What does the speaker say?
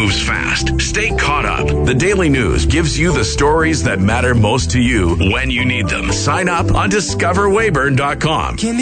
moves fast. Stay caught up. The Daily News gives you the stories that matter most to you when you need them. Sign up on discoverwayburn.com.